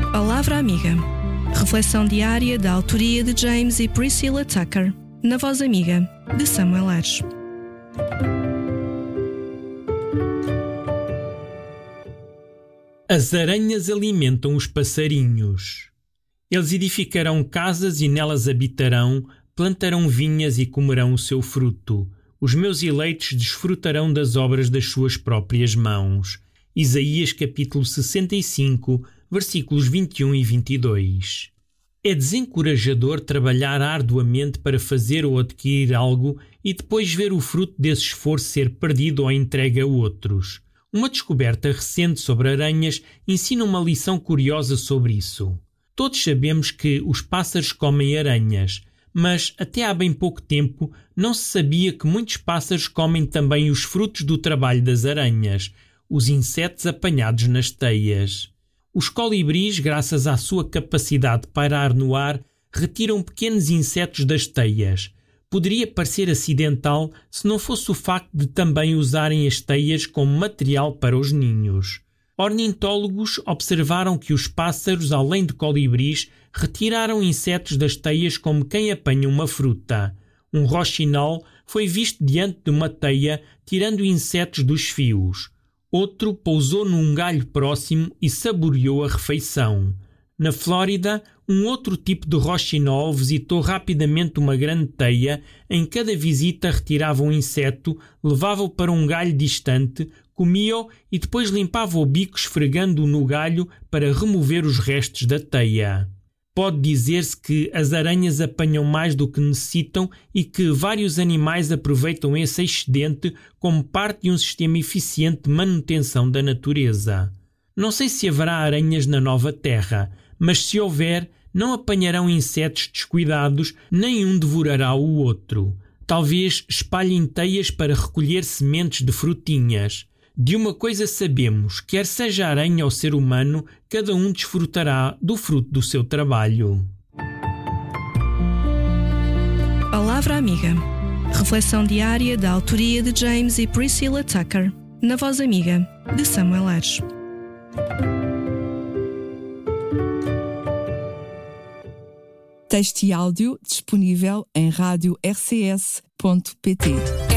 Palavra Amiga. Reflexão diária da autoria de James e Priscilla Tucker, na voz amiga de Samuel Ares. As aranhas alimentam os passarinhos. Eles edificarão casas e nelas habitarão, plantarão vinhas e comerão o seu fruto. Os meus eleitos desfrutarão das obras das suas próprias mãos. Isaías capítulo 65, versículos 21 e 22. É desencorajador trabalhar arduamente para fazer ou adquirir algo e depois ver o fruto desse esforço ser perdido ou entregue a outros. Uma descoberta recente sobre aranhas ensina uma lição curiosa sobre isso. Todos sabemos que os pássaros comem aranhas, mas até há bem pouco tempo não se sabia que muitos pássaros comem também os frutos do trabalho das aranhas, os insetos apanhados nas teias. Os colibris, graças à sua capacidade de pairar no ar, retiram pequenos insetos das teias. Poderia parecer acidental se não fosse o facto de também usarem as teias como material para os ninhos. Ornitólogos observaram que os pássaros, além de colibris, retiraram insetos das teias como quem apanha uma fruta. Um roxinol foi visto diante de uma teia tirando insetos dos fios. Outro pousou num galho próximo e saboreou a refeição. Na Flórida, um outro tipo de roxinol visitou rapidamente uma grande teia. Em cada visita retirava um inseto, levava-o para um galho distante, comia-o e depois limpava o bico esfregando-o no galho para remover os restos da teia. Pode dizer-se que as aranhas apanham mais do que necessitam e que vários animais aproveitam esse excedente como parte de um sistema eficiente de manutenção da natureza. Não sei se haverá aranhas na nova terra, mas se houver, não apanharão insetos descuidados, nem um devorará o outro. Talvez espalhem teias para recolher sementes de frutinhas. De uma coisa sabemos, quer seja aranha ou ser humano, cada um desfrutará do fruto do seu trabalho. Palavra Amiga. Reflexão diária da autoria de James e Priscilla Tucker, na voz amiga de Samuel Ares. Texto e áudio disponível em radio-rcs.pt.